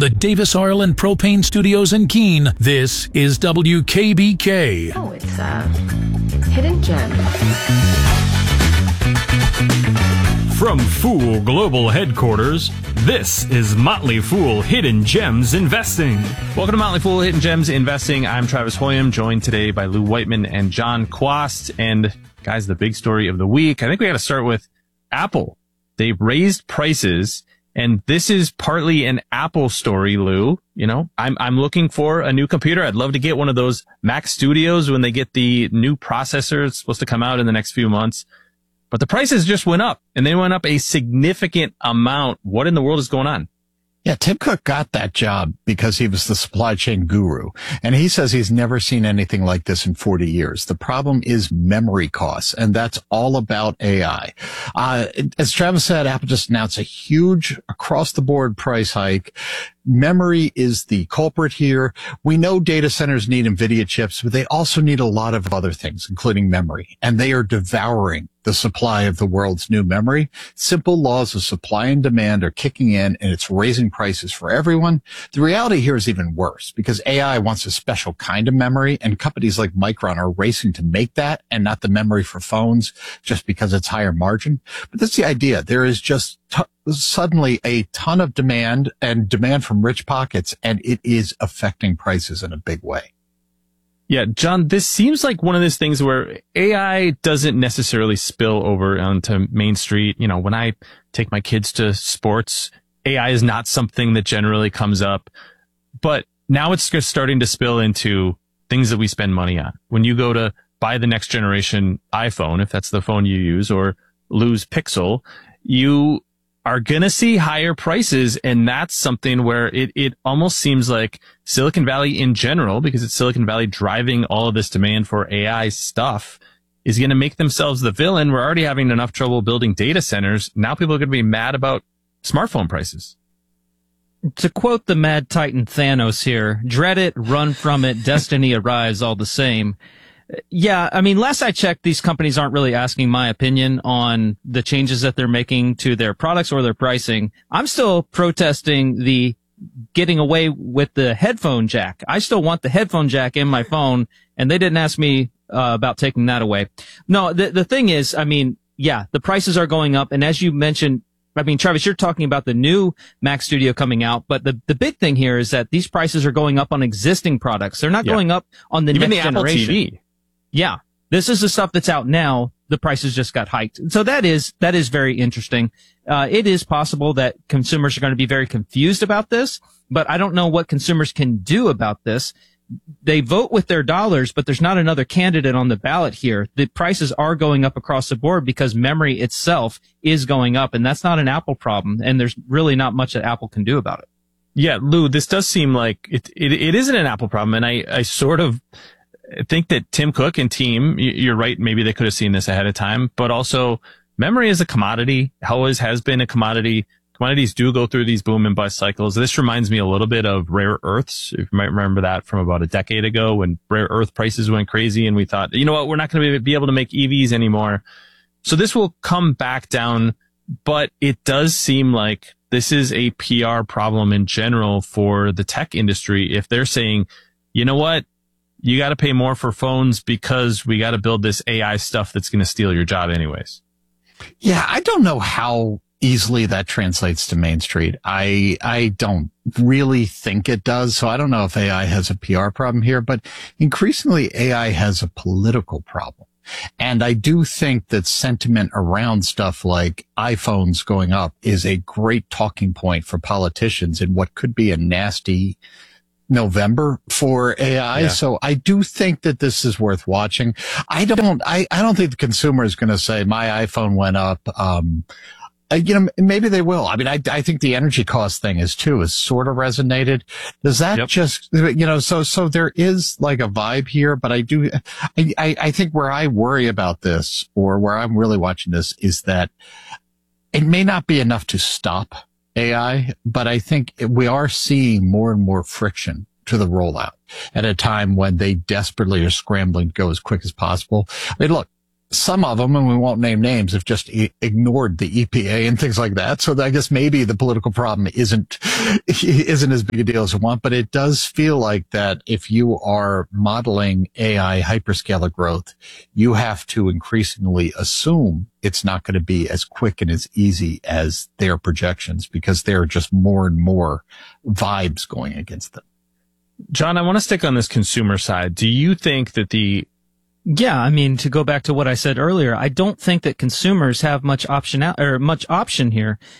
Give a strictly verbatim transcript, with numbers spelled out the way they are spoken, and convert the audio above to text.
the Davis Oil and Propane Studios in Keene, this is W K B K. Oh, it's a hidden gem. From Fool Global Headquarters, this is Motley Fool Hidden Gems Investing. Welcome to Motley Fool Hidden Gems Investing. I'm Travis Hoyam, joined today by Lou Whiteman and John Quast. And guys, the big story of the week, I think we got to start with Apple. They raised prices, and this is partly an Apple story, Lou. You know, I'm I'm looking for a new computer. I'd love to get one of those Mac Studios when they get the new processor. It's supposed to come out in the next few months. But the prices just went up, and they went up a significant amount. What in the world is going on? Yeah, Tim Cook got that job because he was the supply chain guru. And he says he's never seen anything like this in forty years. The problem is memory costs, and that's all about A I. Uh, as Travis said, Apple just announced a huge across-the-board price hike. Memory is the culprit here. We know data centers need NVIDIA chips, but they also need a lot of other things, including memory. And they are devouring the supply of the world's new memory. Simple laws of supply and demand are kicking in, and it's raising prices for everyone. The reality here is even worse because A I wants a special kind of memory, and companies like Micron are racing to make that and not the memory for phones just because it's higher margin. But that's the idea. There is just t- suddenly a ton of demand and demand from rich pockets, and it is affecting prices in a big way. Yeah, John, this seems like one of those things where A I doesn't necessarily spill over onto Main Street. You know, when I take my kids to sports, A I is not something that generally comes up. But now it's just starting to spill into things that we spend money on. When you go to buy the next generation iPhone, if that's the phone you use, or lose Pixel, you are going to see higher prices. And that's something where it, it almost seems like Silicon Valley in general, because it's Silicon Valley driving all of this demand for A I stuff, is going to make themselves the villain. We're already having enough trouble building data centers. Now people are going to be mad about smartphone prices. To quote the mad titan Thanos here, dread it, run from it, destiny arrives all the same. Yeah, I mean, last I checked, these companies aren't really asking my opinion on the changes that they're making to their products or their pricing. I'm still protesting the getting away with the headphone jack. I still want the headphone jack in my phone, and they didn't ask me uh, about taking that away. No, the the thing is, I mean, yeah, the prices are going up, and as you mentioned, I mean, Travis, you're talking about the new Mac Studio coming out, but the, the big thing here is that these prices are going up on existing products. They're not yeah. going up on the Even next the generation. Apple T V. Yeah. This is the stuff that's out now. The prices just got hiked. So that is, that is very interesting. Uh, it is possible that consumers are going to be very confused about this, but I don't know what consumers can do about this. They vote with their dollars, but there's not another candidate on the ballot here. The prices are going up across the board because memory itself is going up, and that's not an Apple problem, and there's really not much that Apple can do about it. Yeah, Lou, this does seem like it, it, it isn't an Apple problem, and I, I sort of I think that Tim Cook and team, you're right, maybe they could have seen this ahead of time, but also memory is a commodity, always has been a commodity. Commodities do go through these boom and bust cycles. This reminds me a little bit of rare earths. If you might remember that from about a decade ago when rare earth prices went crazy and we thought, you know what, we're not going to be able to make E Vs anymore. So this will come back down, but it does seem like this is a P R problem in general for the tech industry. If they're saying, you know what, you got to pay more for phones because we got to build this A I stuff that's going to steal your job anyways. Yeah, I don't know how easily that translates to Main Street. I I don't really think it does. So I don't know if A I has a P R problem here, but increasingly A I has a political problem. And I do think that sentiment around stuff like iPhones going up is a great talking point for politicians in what could be a nasty November for A I. Yeah. So I do think that this is worth watching. I don't, I, I don't think the consumer is going to say my iPhone went up. Um, uh, you know, maybe they will. I mean, I, I think the energy cost thing is too, is sort of resonated. Does that yep. just, you know, so, so there is like a vibe here, but I do, I, I, I think where I worry about this or where I'm really watching this is that it may not be enough to stop A I, but I think we are seeing more and more friction to the rollout at a time when they desperately are scrambling to go as quick as possible. I mean, look, some of them, and we won't name names, have just I- ignored the E P A and things like that. So I guess maybe the political problem isn't isn't as big a deal as we want, but it does feel like that if you are modeling A I hyperscaler growth, you have to increasingly assume it's not going to be as quick and as easy as their projections, because there are just more and more vibes going against them. John, I want to stick on this consumer side. Do you think that the Yeah, I mean, to go back to what I said earlier, I don't think that consumers have much option out, or much option here.